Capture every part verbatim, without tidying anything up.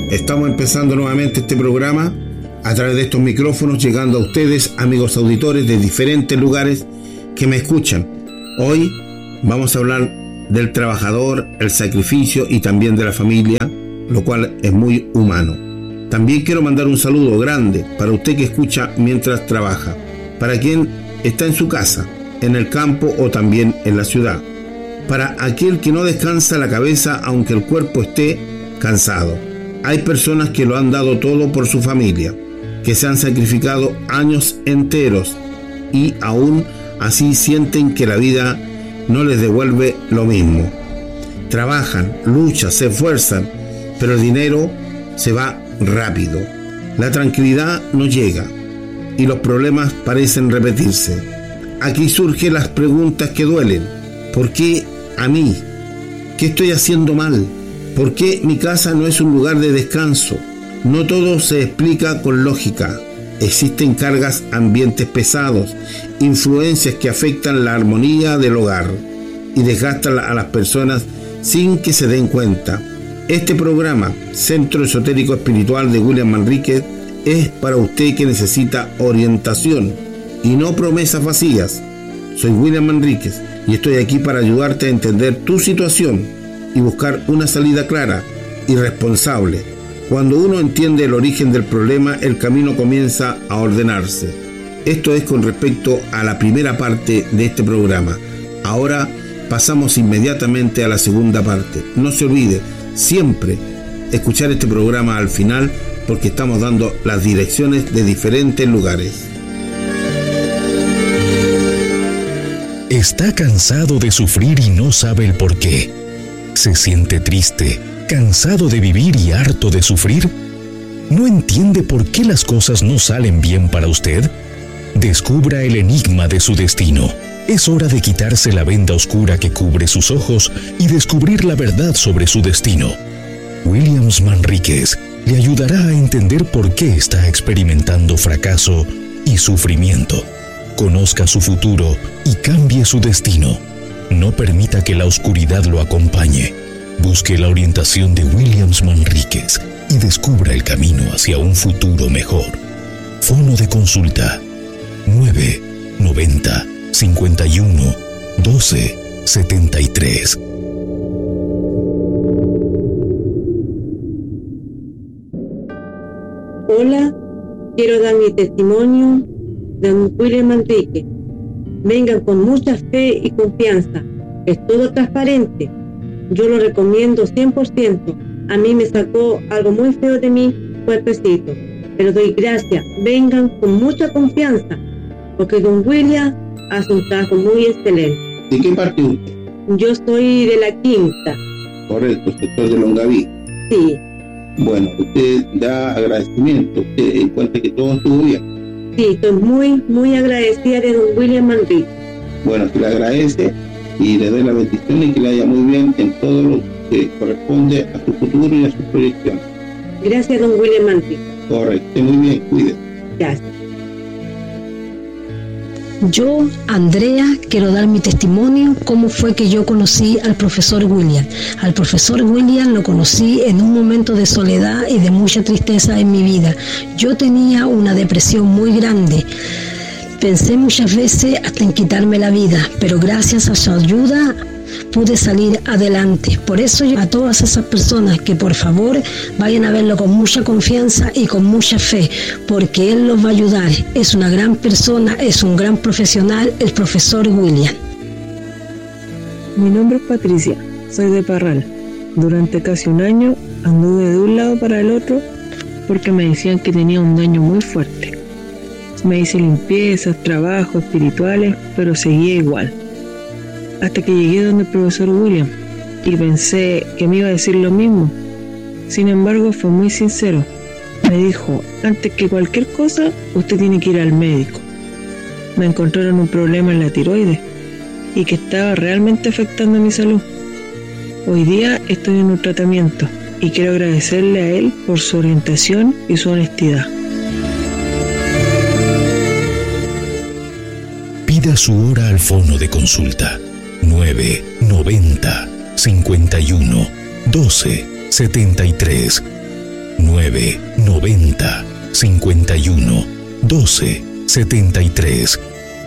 Estamos empezando nuevamente este programa a través de estos micrófonos, llegando a ustedes, amigos auditores de diferentes lugares que me escuchan. Hoy vamos a hablar del trabajador, el sacrificio y también de la familia, lo cual es muy humano. También quiero mandar un saludo grande para usted que escucha mientras trabaja, para quien está en su casa, en el campo o también en la ciudad, para aquel que no descansa la cabeza aunque el cuerpo esté cansado. Hay personas que lo han dado todo por su familia, que se han sacrificado años enteros y aún así sienten que la vida no les devuelve lo mismo. Trabajan, luchan, se esfuerzan, pero el dinero se va rápido. La tranquilidad no llega y los problemas parecen repetirse. Aquí surgen las preguntas que duelen. ¿Por qué a mí? ¿Qué estoy haciendo mal? ¿Por qué mi casa no es un lugar de descanso? No todo se explica con lógica. Existen cargas, ambientes pesados, influencias que afectan la armonía del hogar y desgastan a las personas sin que se den cuenta. Este programa, Centro Esotérico Espiritual de William Manríquez, es para usted que necesita orientación y no promesas vacías. Soy William Manríquez y estoy aquí para ayudarte a entender tu situación y buscar una salida clara y responsable. Cuando uno entiende el origen del problema, el camino comienza a ordenarse. Esto es con respecto a la primera parte de este programa. Ahora pasamos inmediatamente a la segunda parte. No se olvide siempre escuchar este programa al final, porque estamos dando las direcciones de diferentes lugares. ¿Está cansado de sufrir y no sabe el por qué? ¿Se siente triste, cansado de vivir y harto de sufrir? ¿No entiende por qué las cosas no salen bien para usted? Descubra el enigma de su destino. Es hora de quitarse la venda oscura que cubre sus ojos y descubrir la verdad sobre su destino. William Manríquez le ayudará a entender por qué está experimentando fracaso y sufrimiento. Conozca su futuro y cambie su destino. No permita que la oscuridad lo acompañe. Busque la orientación de William Manríquez y descubra el camino hacia un futuro mejor. Fono de consulta nueve noventa cincuenta y uno doce setenta y tres. Hola, quiero dar mi testimonio de don William Manríquez. Vengan con mucha fe y confianza, es todo transparente. Yo lo recomiendo cien por ciento. A mí me sacó algo muy feo de mi cuerpecito, pero doy gracias. Vengan con mucha confianza, porque don William hace un trabajo muy excelente. ¿De qué parte usted? Yo soy de la Quinta. Correcto, sector de Longaví. Sí. Bueno, usted da agradecimiento, usted encuentra que todo estuvo bien. Sí, estoy muy, muy agradecida de don William Manríquez. Bueno, se le agradece y le doy la bendición y que le vaya muy bien en todo lo que corresponde a su futuro y a su proyección. Gracias, don William Manríquez. Correcto, muy bien, cuídese. Gracias. Yo, Andrea, quiero dar mi testimonio cómo fue que yo conocí al profesor William. Al profesor William lo conocí en un momento de soledad y de mucha tristeza en mi vida. Yo tenía una depresión muy grande. Pensé muchas veces hasta en quitarme la vida, pero gracias a su ayuda pude salir adelante. Por eso yo a todas esas personas que por favor vayan a verlo con mucha confianza y con mucha fe, porque él los va a ayudar. Es una gran persona, es un gran profesional, el profesor William. Mi nombre es Patricia, soy de Parral. Durante casi un año anduve de un lado para el otro porque me decían que tenía un daño muy fuerte. Me hice limpiezas, trabajos espirituales, pero seguía igual. Hasta que llegué donde el profesor William y pensé que me iba a decir lo mismo. Sin embargo, fue muy sincero. Me dijo, antes que cualquier cosa, usted tiene que ir al médico. Me encontraron un problema en la tiroides y que estaba realmente afectando mi salud. Hoy día estoy en un tratamiento y quiero agradecerle a él por su orientación y su honestidad. Pida su hora al fono de consulta nueve noventa cincuenta y uno doce setenta y tres. nueve noventa cincuenta y uno doce setenta y tres.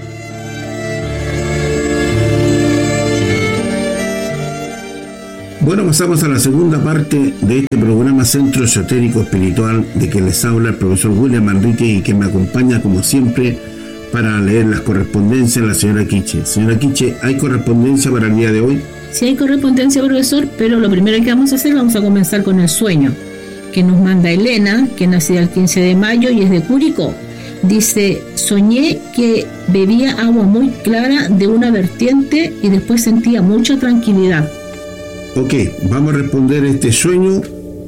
Bueno, pasamos a la segunda parte de este programa Centro Esotérico Espiritual, de que les habla el profesor William Manrique y que me acompaña como siempre para leer las correspondencias la señora Quiche. Señora Quiche, ¿hay correspondencia para el día de hoy? Sí hay correspondencia, profesor, pero lo primero que vamos a hacer, vamos a comenzar con el sueño que nos manda Elena, que nació el quince de mayo y es de Curicó. Dice: soñé que bebía agua muy clara de una vertiente y después sentía mucha tranquilidad. Ok, vamos a responder este sueño.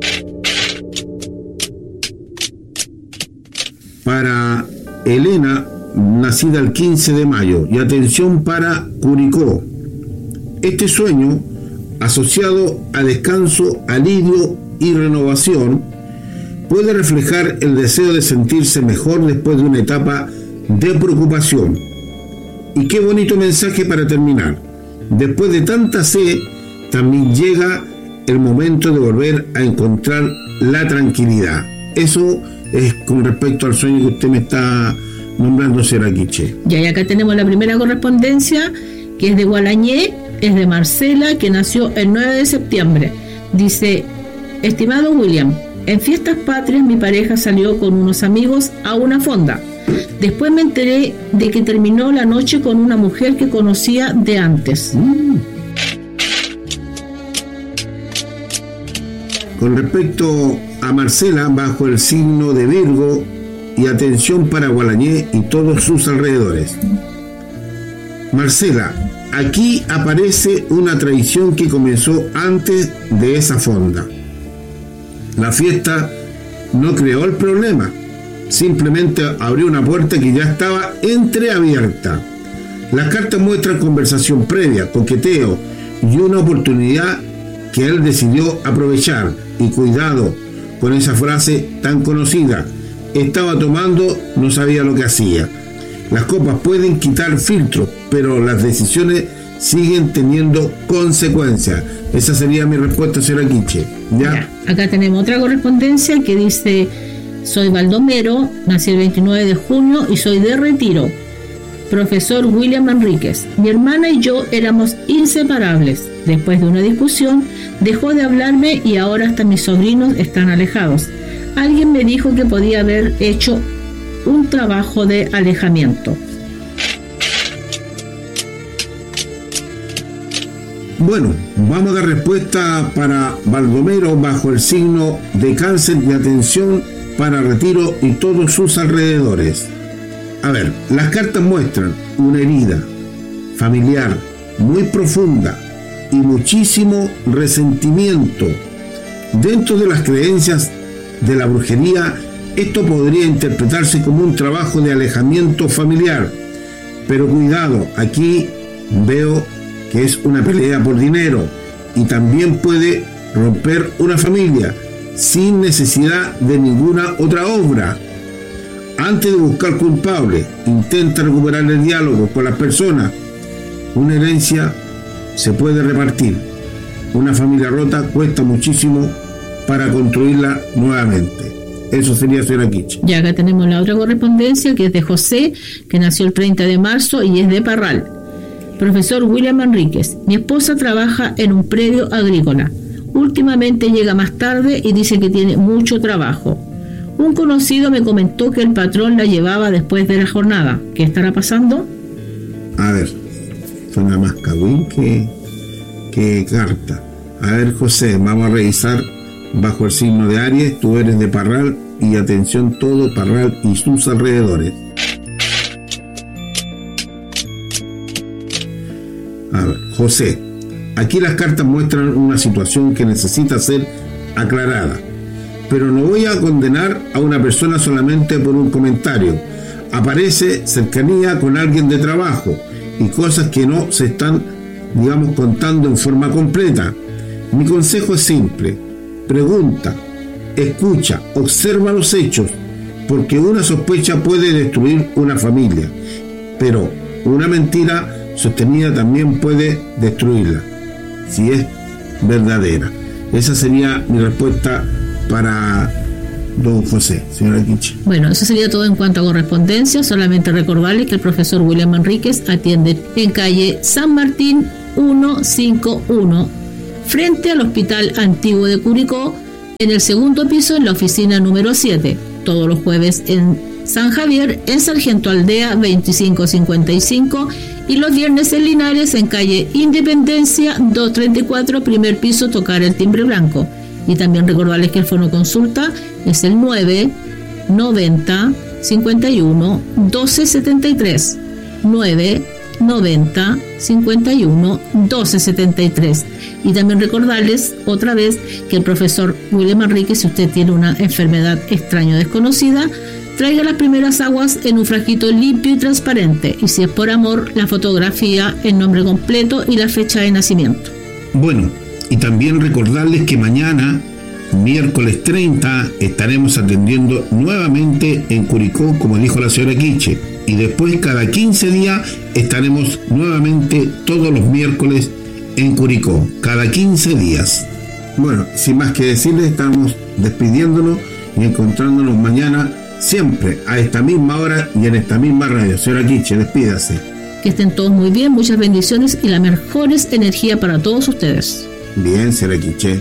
Para Elena, nacida el quince de mayo, y atención para Curicó. Este sueño, asociado a descanso, alivio y renovación, puede reflejar el deseo de sentirse mejor después de una etapa de preocupación. Y qué bonito mensaje para terminar. Después de tanta sed, también llega el momento de volver a encontrar la tranquilidad. Eso es con respecto al sueño que usted me está nombrando, señora Quiche. Ya, y acá tenemos la primera correspondencia, que es de Gualañé, es de Marcela, que nació el nueve de septiembre. Dice: estimado William, en fiestas patrias mi pareja salió con unos amigos a una fonda. Después me enteré de que terminó la noche con una mujer que conocía de antes. Mm. Con respecto a Marcela, bajo el signo de Virgo, y atención para Gualañé y todos sus alrededores. Marcela, aquí aparece una traición que comenzó antes de esa fonda. La fiesta no creó el problema, simplemente abrió una puerta que ya estaba entreabierta. Las cartas muestran conversación previa, coqueteo y una oportunidad que él decidió aprovechar. Y cuidado con esa frase tan conocida: estaba tomando, no sabía lo que hacía. Las copas pueden quitar filtros, pero las decisiones siguen teniendo consecuencias. Esa sería mi respuesta, señora Quiche. ¿Ya? Ya, acá tenemos otra correspondencia que dice: soy Baldomero, nací el veintinueve de junio y soy de Retiro. Profesor William Manríquez, mi hermana y yo éramos inseparables. Después de una discusión, dejó de hablarme y ahora hasta mis sobrinos están alejados. Alguien me dijo que podía haber hecho un trabajo de alejamiento. Bueno, vamos a dar respuesta para Baldomero bajo el signo de Cáncer y atención para Retiro y todos sus alrededores. A ver, las cartas muestran una herida familiar muy profunda y muchísimo resentimiento. Dentro de las creencias de la brujería, esto podría interpretarse como un trabajo de alejamiento familiar. Pero cuidado, aquí veo que es una pelea por dinero y también puede romper una familia sin necesidad de ninguna otra obra. Antes de buscar culpable, intenta recuperar el diálogo con las personas. Una herencia se puede repartir. Una familia rota cuesta muchísimo para construirla nuevamente. Eso sería, señora Quiche. Ya acá tenemos la otra correspondencia, que es de José, que nació el treinta de marzo y es de Parral. Profesor William Manríquez, mi esposa trabaja en un predio agrícola. Últimamente llega más tarde y dice que tiene mucho trabajo. Un conocido me comentó que el patrón la llevaba después de la jornada. ¿Qué estará pasando? A ver, suena más cagüín que, que carta. A ver, José, vamos a revisar bajo el signo de Aries. Tú eres de Parral y atención todo Parral y sus alrededores. A ver, José, aquí las cartas muestran una situación que necesita ser aclarada. Pero no voy a condenar a una persona solamente por un comentario. Aparece cercanía con alguien de trabajo y cosas que no se están, digamos, contando en forma completa. Mi consejo es simple: pregunta, escucha, observa los hechos, porque una sospecha puede destruir una familia, pero una mentira sostenida también puede destruirla, si es verdadera. Esa sería mi respuesta para don José, señora Quiche? Bueno, eso sería todo en cuanto a correspondencia. Solamente recordarles que el profesor William Manríquez atiende en calle San Martín ciento cincuenta y uno, frente al Hospital Antiguo de Curicó, en el segundo piso, en la oficina número siete. Todos los jueves en San Javier, en Sargento Aldea veinticinco cincuenta y cinco, y los viernes en Linares, en calle Independencia doscientos treinta y cuatro, primer piso, tocar el timbre blanco. Y también recordarles que el fono consulta es el nueve noventa cincuenta y uno doce setenta y tres, nueve noventa cincuenta y uno doce setenta y tres. Y también recordarles otra vez que el profesor William Manríquez, si usted tiene una enfermedad extraña o desconocida, traiga las primeras aguas en un frasquito limpio y transparente, y si es por amor, la fotografía, el nombre completo y la fecha de nacimiento. Bueno, y también recordarles que mañana, miércoles treinta, estaremos atendiendo nuevamente en Curicó, como dijo la señora Quiche, y después cada quince días estaremos nuevamente todos los miércoles en Curicó, cada quince días. Bueno, sin más que decirles, estamos despidiéndonos y encontrándonos mañana siempre a esta misma hora y en esta misma radio. Señora Quiche, despídase. Que estén todos muy bien, muchas bendiciones y la mejores energía para todos ustedes. Bien, señora Quiche.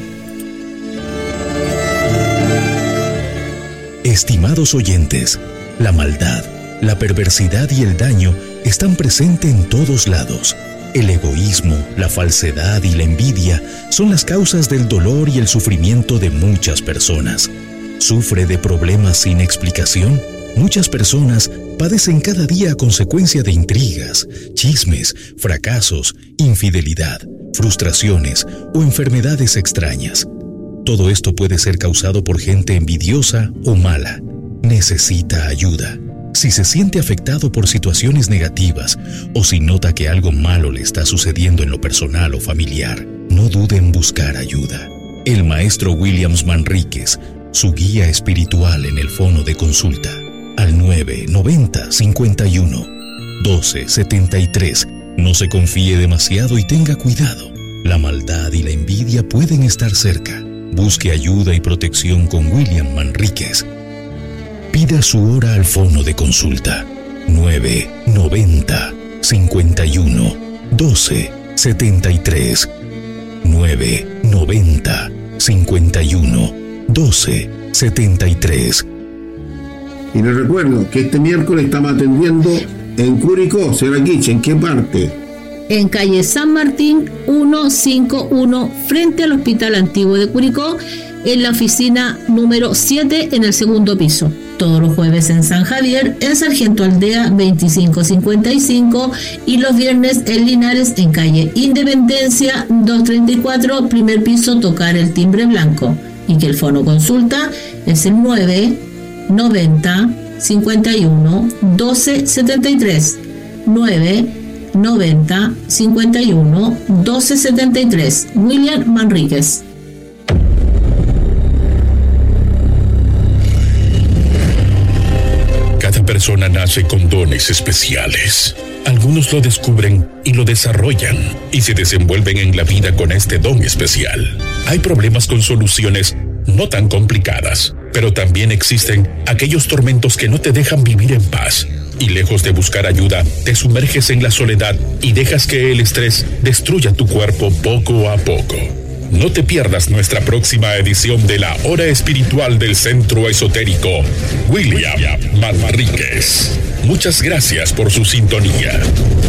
Estimados oyentes, la maldad, la perversidad y el daño están presentes en todos lados. El egoísmo, la falsedad y la envidia son las causas del dolor y el sufrimiento de muchas personas. ¿Sufre de problemas sin explicación? Muchas personas padecen cada día a consecuencia de intrigas, chismes, fracasos, infidelidad, frustraciones o enfermedades extrañas. Todo esto puede ser causado por gente envidiosa o mala. Necesita ayuda. Si se siente afectado por situaciones negativas o si nota que algo malo le está sucediendo en lo personal o familiar, no dude en buscar ayuda. El maestro William Manríquez, su guía espiritual, en el fono de consulta, al nueve noventa cincuenta y uno doce setenta y tres. No se confíe demasiado y tenga cuidado. La maldad y la envidia pueden estar cerca. Busque ayuda y protección con William Manríquez. Pida su hora al fono de consulta nueve noventa cincuenta y uno doce setenta y tres, nueve noventa cincuenta y uno doce setenta y tres. Y les recuerdo que este miércoles estamos atendiendo en Curicó. Señora Quiche, ¿en qué parte? En calle San Martín ciento cincuenta y uno, frente al Hospital Antiguo de Curicó, en la oficina número siete, en el segundo piso. Todos los jueves en San Javier, en Sargento Aldea veinticinco cincuenta y cinco, y los viernes en Linares, en calle Independencia doscientos treinta y cuatro, primer piso, tocar el timbre blanco. Y que el fono consulta es el nueve noventa cincuenta y uno doce setenta y tres, nueve noventa cincuenta y uno doce setenta y tres. William Manríquez. Cada persona nace con dones especiales. Algunos lo descubren y lo desarrollan y se desenvuelven en la vida con este don especial. Hay problemas con soluciones no tan complicadas, pero también existen aquellos tormentos que no te dejan vivir en paz. Y lejos de buscar ayuda, te sumerges en la soledad y dejas que el estrés destruya tu cuerpo poco a poco. No te pierdas nuestra próxima edición de la Hora Espiritual del Centro Esotérico William Manríquez. Muchas gracias por su sintonía.